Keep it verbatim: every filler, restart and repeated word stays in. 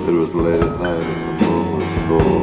It was late at night and the moon was full.